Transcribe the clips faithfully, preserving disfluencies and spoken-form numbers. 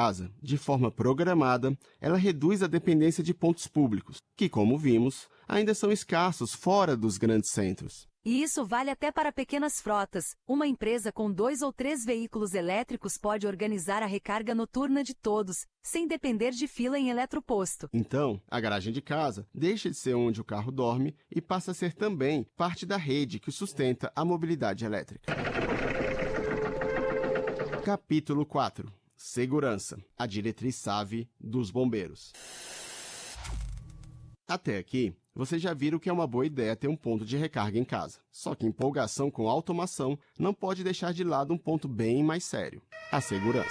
casa, de forma programada, ela reduz a dependência de pontos públicos, que, como vimos, ainda são escassos fora dos grandes centros. E isso vale até para pequenas frotas. Uma empresa com dois ou três veículos elétricos pode organizar a recarga noturna de todos, sem depender de fila em eletroposto. Então, a garagem de casa deixa de ser onde o carro dorme e passa a ser também parte da rede que sustenta a mobilidade elétrica. Capítulo quatro. Segurança. A diretriz-chave dos bombeiros. Até aqui, vocês já viram que é uma boa ideia ter um ponto de recarga em casa. Só que empolgação com automação não pode deixar de lado um ponto bem mais sério: a segurança.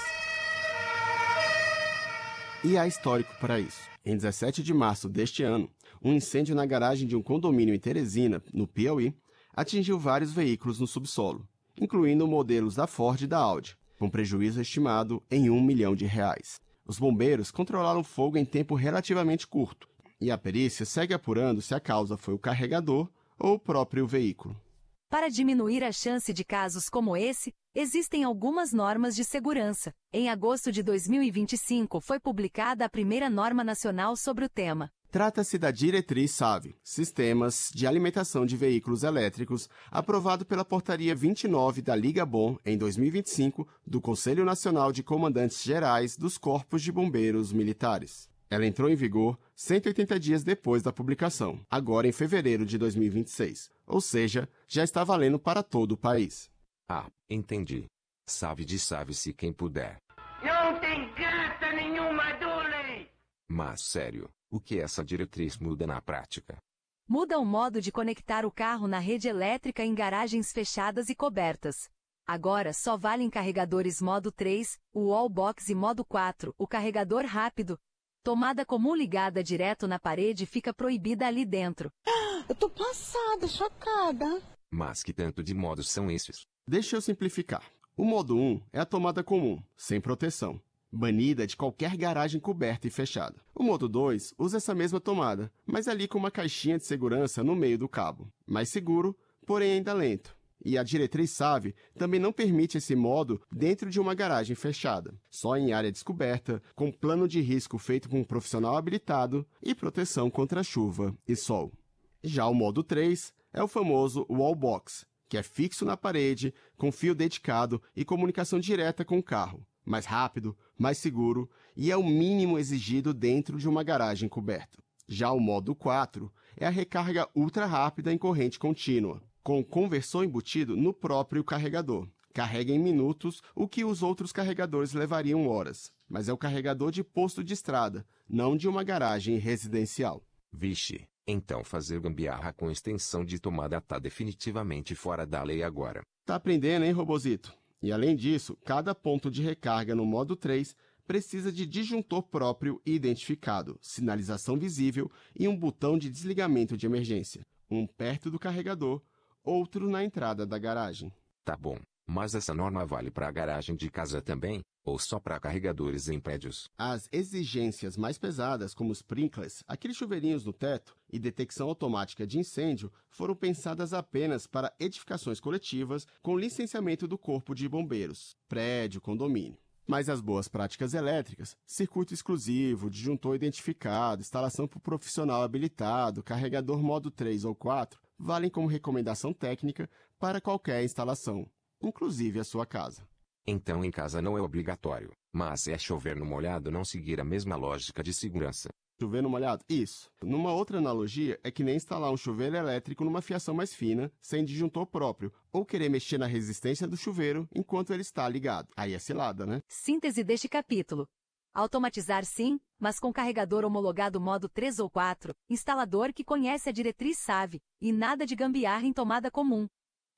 E há histórico para isso. Em dezessete de março deste ano, um incêndio na garagem de um condomínio em Teresina, no Piauí, atingiu vários veículos no subsolo, incluindo modelos da Ford e da Audi, com prejuízo estimado em um milhão de reais. Os bombeiros controlaram o fogo em tempo relativamente curto, e a perícia segue apurando se a causa foi o carregador ou o próprio veículo. Para diminuir a chance de casos como esse, existem algumas normas de segurança. Em agosto de dois mil e vinte e cinco foi publicada a primeira norma nacional sobre o tema. Trata-se da Diretriz-chave, Sistemas de Alimentação de Veículos Elétricos, aprovado pela Portaria vinte e nove da Liga Bom em dois mil e vinte e cinco do Conselho Nacional de Comandantes Gerais dos Corpos de Bombeiros Militares. Ela entrou em vigor cento e oitenta dias depois da publicação, agora em fevereiro de dois mil e vinte e seis, ou seja, já está valendo para todo o país. Ah, entendi. Salve de salve-se quem puder. Não tem graça nenhuma, Dooley! Mas sério, o que essa diretriz muda na prática? Muda o modo de conectar o carro na rede elétrica em garagens fechadas e cobertas. Agora só valem carregadores modo três, o wallbox e modo quatro, o carregador rápido. Tomada comum ligada direto na parede fica proibida ali dentro. Eu tô passada, chocada. Mas que tanto de modos são esses? Deixa eu simplificar. O modo um é a tomada comum, sem proteção, banida de qualquer garagem coberta e fechada. O modo dois usa essa mesma tomada, mas ali com uma caixinha de segurança no meio do cabo. Mais seguro, porém ainda lento. E a Diretriz-chave também não permite esse modo dentro de uma garagem fechada, só em área descoberta, com plano de risco feito por um profissional habilitado e proteção contra chuva e sol. Já o modo três é o famoso wallbox, que é fixo na parede, com fio dedicado e comunicação direta com o carro, mais rápido, mais seguro e é o mínimo exigido dentro de uma garagem coberta. Já o modo quatro é a recarga ultra rápida em corrente contínua, com conversor embutido no próprio carregador. Carrega em minutos o que os outros carregadores levariam horas, mas é o carregador de posto de estrada, não de uma garagem residencial. Vixe, então fazer gambiarra com extensão de tomada tá definitivamente fora da lei agora. Tá aprendendo, hein, Robozito? E além disso, cada ponto de recarga no modo três precisa de disjuntor próprio e identificado, sinalização visível e um botão de desligamento de emergência, um perto do carregador, outro na entrada da garagem. Tá bom, mas essa norma vale para a garagem de casa também, ou só para carregadores em prédios? As exigências mais pesadas, como sprinklers, aqueles chuveirinhos no teto, e detecção automática de incêndio, foram pensadas apenas para edificações coletivas com licenciamento do Corpo de Bombeiros, prédio, condomínio. Mas as boas práticas elétricas, circuito exclusivo, disjuntor identificado, instalação por profissional habilitado, carregador modo três ou quatro, valem como recomendação técnica para qualquer instalação, inclusive a sua casa. Então em casa não é obrigatório, mas é chover no molhado não seguir a mesma lógica de segurança. Chover no molhado? Isso. Numa outra analogia, é que nem instalar um chuveiro elétrico numa fiação mais fina, sem disjuntor próprio, ou querer mexer na resistência do chuveiro enquanto ele está ligado. Aí é cilada, né? Síntese deste capítulo. Automatizar sim, mas com carregador homologado modo três ou quatro, instalador que conhece a diretriz-chave, e nada de gambiarra em tomada comum.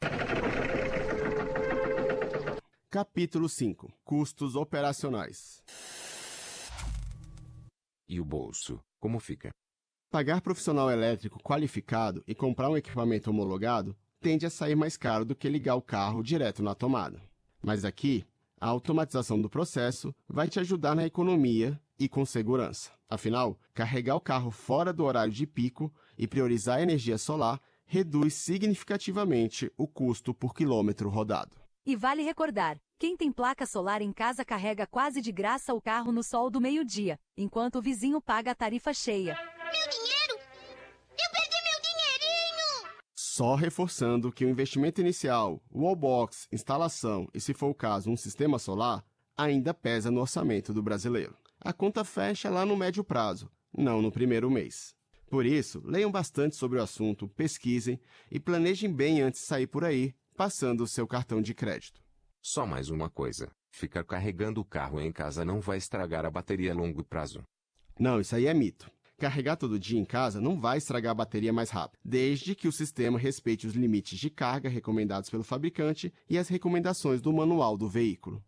Capítulo cinco. Custos operacionais. E o bolso, como fica? Pagar profissional elétrico qualificado e comprar um equipamento homologado tende a sair mais caro do que ligar o carro direto na tomada. Mas aqui, a automatização do processo vai te ajudar na economia e com segurança. Afinal, carregar o carro fora do horário de pico e priorizar a energia solar reduz significativamente o custo por quilômetro rodado. E vale recordar, Quem tem placa solar em casa carrega quase de graça o carro no sol do meio-dia, enquanto o vizinho paga a tarifa cheia. Meu dinheiro? Eu perdi meu dinheirinho! Só reforçando que o investimento inicial, wallbox, instalação e, se for o caso, um sistema solar, ainda pesa no orçamento do brasileiro. A conta fecha lá no médio prazo, não no primeiro mês. Por isso, leiam bastante sobre o assunto, pesquisem e planejem bem antes de sair por aí, passando o seu cartão de crédito. Só mais uma coisa, ficar carregando o carro em casa não vai estragar a bateria a longo prazo. Não, isso aí é mito. Carregar todo dia em casa não vai estragar a bateria mais rápido, desde que o sistema respeite os limites de carga recomendados pelo fabricante e as recomendações do manual do veículo.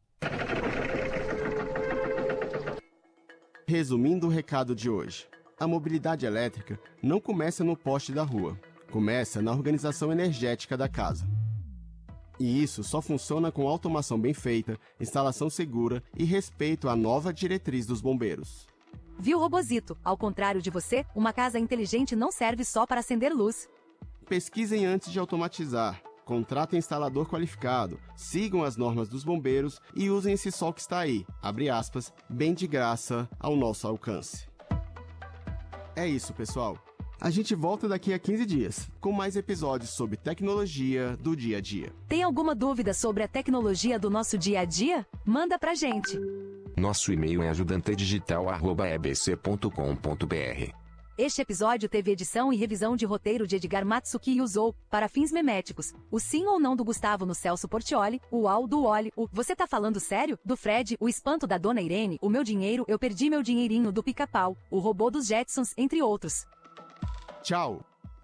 Resumindo o recado de hoje, a mobilidade elétrica não começa no poste da rua, começa na organização energética da casa. E isso só funciona com automação bem feita, instalação segura e respeito à nova diretriz dos bombeiros. Viu, Robozito? Ao contrário de você, uma casa inteligente não serve só para acender luz. Pesquisem antes de automatizar, contratem instalador qualificado, sigam as normas dos bombeiros e usem esse sol que está aí, abre aspas, bem de graça ao nosso alcance. É isso, pessoal. A gente volta daqui a quinze dias, com mais episódios sobre tecnologia do dia a dia. Tem alguma dúvida sobre a tecnologia do nosso dia a dia? Manda pra gente! Nosso e-mail é ajudantedigital arroba e b c ponto com ponto b r. Este episódio teve edição e revisão de roteiro de Edgar Matsuki e usou, para fins meméticos, o sim ou não do Gustavo no Celso Portioli, o au do Oli, o você tá falando sério? Do Fred, o espanto da Dona Irene, o meu dinheiro, eu perdi meu dinheirinho do Pica-Pau, o robô dos Jetsons, entre outros. Tchau!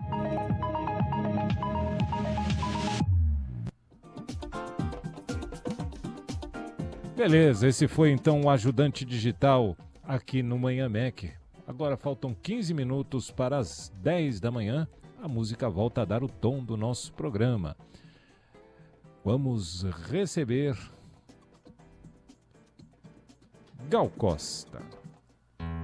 Beleza, esse foi então o Ajudante Digital aqui no Manhã Mac. Agora faltam quinze minutos para as dez da manhã. A música volta a dar o tom do nosso programa. Vamos receber Gal Costa.